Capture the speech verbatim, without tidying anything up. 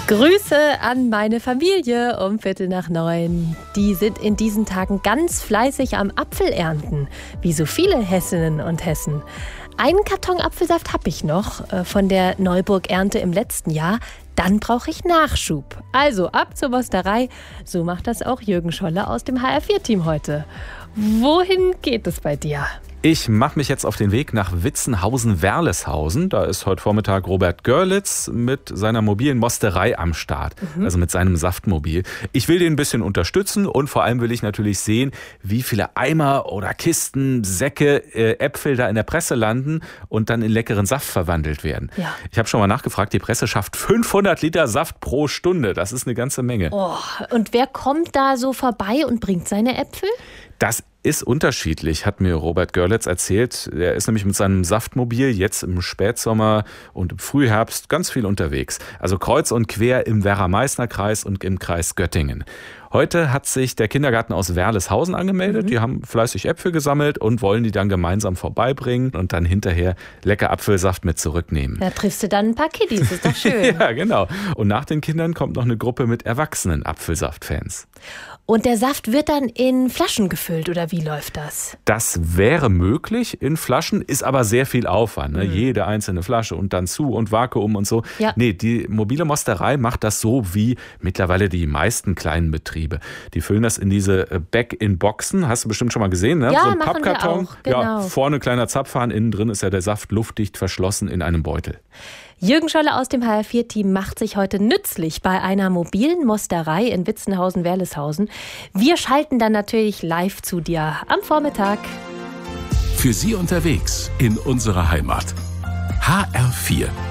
Grüße an meine Familie um Viertel nach neun. Die sind in diesen Tagen ganz fleißig am Apfelernten, wie so viele Hessinnen und Hessen. Einen Karton Apfelsaft habe ich noch äh, von der Neuburg-Ernte im letzten Jahr. Dann brauche ich Nachschub. Also ab zur Mosterei. So macht das auch Jürgen Scholle aus dem H R vier Team heute. Wohin geht es bei dir? Ich mache mich jetzt auf den Weg nach Witzenhausen-Werleshausen. Da ist heute Vormittag Robert Görlitz mit seiner mobilen Mosterei am Start, mhm. also mit seinem Saftmobil. Ich will den ein bisschen unterstützen und vor allem will ich natürlich sehen, wie viele Eimer oder Kisten, Säcke, äh, Äpfel da in der Presse landen und dann in leckeren Saft verwandelt werden. Ja. Ich habe schon mal nachgefragt, die Presse schafft fünfhundert Liter Saft pro Stunde. Das ist eine ganze Menge. Oh, und wer kommt da so vorbei und bringt seine Äpfel? Das ist unterschiedlich, hat mir Robert Görlitz erzählt. Er ist nämlich mit seinem Saftmobil jetzt im Spätsommer und im Frühherbst ganz viel unterwegs. Also kreuz und quer im Werra-Meißner-Kreis und im Kreis Göttingen. Heute hat sich der Kindergarten aus Werleshausen angemeldet. Mhm. Die haben fleißig Äpfel gesammelt und wollen die dann gemeinsam vorbeibringen und dann hinterher lecker Apfelsaft mit zurücknehmen. Da triffst du dann ein paar Kiddies, ist doch schön. Ja, genau. Und nach den Kindern kommt noch eine Gruppe mit erwachsenen Apfelsaftfans. Und der Saft wird dann in Flaschen gefüllt, oder wie läuft das? Das wäre möglich in Flaschen, ist aber sehr viel Aufwand. Ne? Mhm. Jede einzelne Flasche und dann zu und Vakuum und so. Ja. Nee, die mobile Mosterei macht das so wie mittlerweile die meisten kleinen Betriebe. Die füllen das in diese Back-in-Boxen. Hast du bestimmt schon mal gesehen, ne? Ja, so ein machen Pappkarton. Wir auch. Genau. Ja, vorne kleiner Zapfhahn, innen drin ist ja der Saft luftdicht verschlossen in einem Beutel. Jürgen Scholle aus dem H R vier Team macht sich heute nützlich bei einer mobilen Mosterei in Witzenhausen-Werleshausen. Wir schalten dann natürlich live zu dir am Vormittag. Für Sie unterwegs in unserer Heimat. H R vier.